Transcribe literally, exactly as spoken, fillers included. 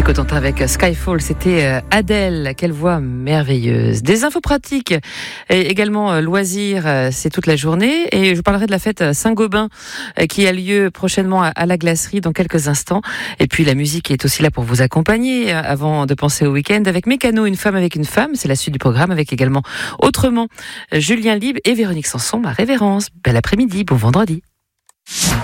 Cotentin avec Skyfall, c'était Adèle, quelle voix merveilleuse. Des infos pratiques et également loisirs, c'est toute la journée. Et je parlerai de la fête Saint-Gobain qui a lieu prochainement à la glacerie dans quelques instants. Et puis la musique est aussi là pour vous accompagner avant de penser au week-end avec Mécano, une femme avec une femme. C'est la suite du programme avec également Autrement Julien Libre et Véronique Sanson, ma révérence. Bel après-midi, bon vendredi.